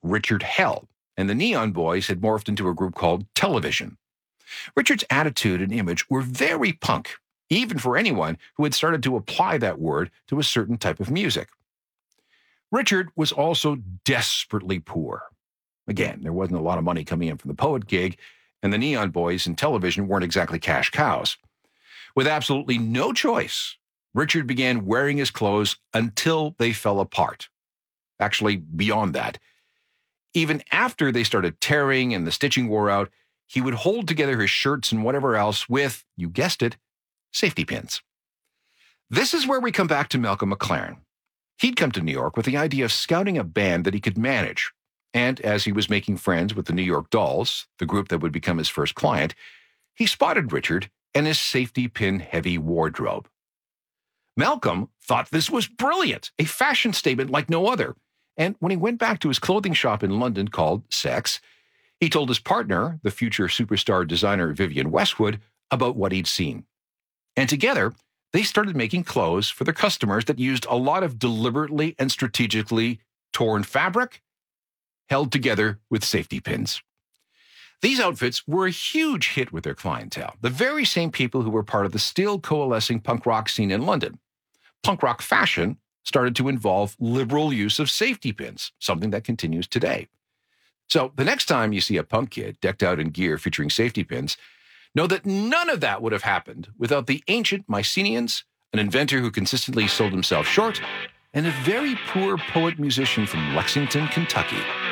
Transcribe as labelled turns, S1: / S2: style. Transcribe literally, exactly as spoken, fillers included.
S1: Richard Hell, and the Neon Boys had morphed into a group called Television. Richard's attitude and image were very punk, even for anyone who had started to apply that word to a certain type of music. Richard was also desperately poor. Again, there wasn't a lot of money coming in from the Poet gig, and the Neon Boys and Television weren't exactly cash cows. With absolutely no choice, Richard began wearing his clothes until they fell apart. Actually, beyond that. Even after they started tearing and the stitching wore out, he would hold together his shirts and whatever else with, you guessed it, safety pins. This is where we come back to Malcolm McLaren. He'd come to New York with the idea of scouting a band that he could manage. And as he was making friends with the New York Dolls, the group that would become his first client, he spotted Richard and his safety pin-heavy wardrobe. Malcolm thought this was brilliant, a fashion statement like no other. And when he went back to his clothing shop in London called Sex, he told his partner, the future superstar designer Vivienne Westwood, about what he'd seen. And together, they started making clothes for their customers that used a lot of deliberately and strategically torn fabric held together with safety pins. These outfits were a huge hit with their clientele, the very same people who were part of the still coalescing punk rock scene in London. Punk rock fashion started to involve liberal use of safety pins, something that continues today. So the next time you see a punk kid decked out in gear featuring safety pins, know that none of that would have happened without the ancient Mycenaeans, an inventor who consistently sold himself short, and a very poor poet-musician from Lexington, Kentucky.